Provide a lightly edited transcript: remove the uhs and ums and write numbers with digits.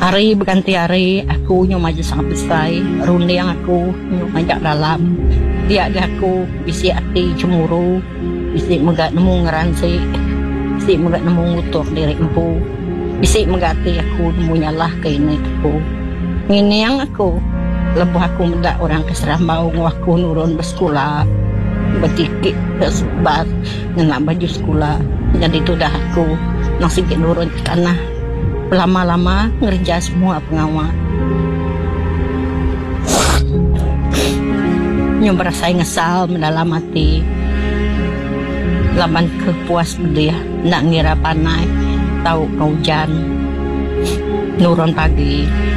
Hari berganti hari aku nyo maju sa kapisay. Runi ang ako nyo ngajak dalam. Dia aku bisi ati cemuru. Bisi megat nemu ngeransi. Bisi megat nemu ngutuk diri empu. Bisi megati aku nemu nyalah ke ini aku. Ngini yang aku. Lebuh aku mendak orang keserambau ngaku nurun bersekolah. Bertikik tersebat ngenak baju sekolah. Jadi itu dah aku nang sikit nurun ke tanah. Lama-lama ngerja semua pengawal. Nyo berasa ngesal mendalam hati. Laman kepuas dia nak ngira panai tahu hujan nurun pagi